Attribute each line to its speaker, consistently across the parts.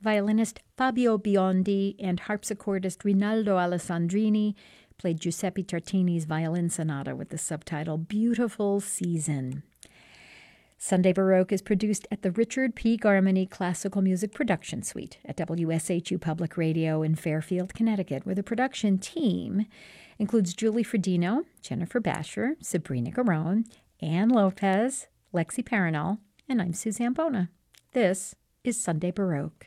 Speaker 1: violinist Fabio Biondi and harpsichordist Rinaldo Alessandrini played Giuseppe Tartini's violin sonata with the subtitle Beautiful Season. Sunday Baroque is produced at the Richard P. Garmany Classical Music Production Suite at WSHU Public Radio in Fairfield, Connecticut, where the production team includes Julie Fredino, Jennifer Basher, Sabrina Garone, Ann Lopez, Lexi Paranol, and I'm Suzanne Bona. This is Sunday Baroque.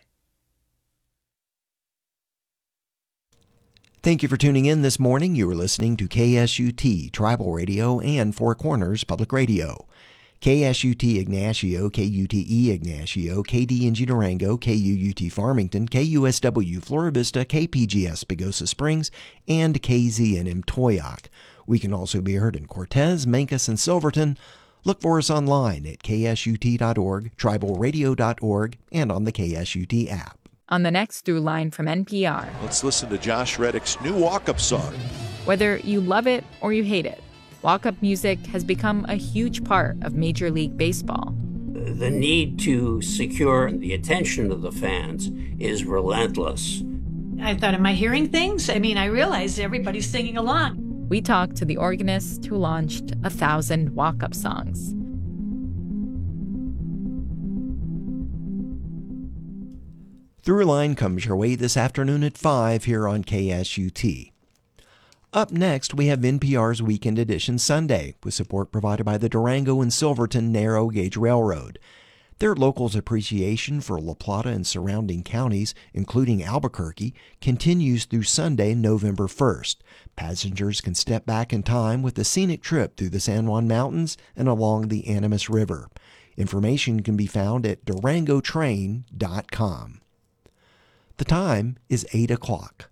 Speaker 2: Thank you for tuning in this morning. You are listening to KSUT, Tribal Radio, and Four Corners Public Radio. KSUT Ignacio, KUTE Ignacio, KDNG Durango, KUUT Farmington, KUSW Flora Vista, KPGS Pagosa Springs, and KZNM Toyoak. We can also be heard in Cortez, Mancos, and Silverton. Look for us online at ksut.org, tribalradio.org, and on the KSUT app.
Speaker 3: On the next Through Line from NPR.
Speaker 4: Let's listen to Josh Reddick's new walk-up song.
Speaker 3: Whether you love it or you hate it, walk-up music has become a huge part of Major League Baseball.
Speaker 5: The need to secure the attention of the fans is relentless.
Speaker 6: I thought, am I hearing things? I mean, I realized everybody's singing along.
Speaker 3: We talked to the organist who launched 1,000 walk-up songs.
Speaker 2: Through Line comes your way this afternoon at 5 here on KSUT. Up next, we have NPR's Weekend Edition Sunday, with support provided by the Durango and Silverton Narrow Gauge Railroad. Their locals' appreciation for La Plata and surrounding counties, including Albuquerque, continues through Sunday, November 1st. Passengers can step back in time with a scenic trip through the San Juan Mountains and along the Animas River. Information can be found at durangotrain.com. The time is 8 o'clock.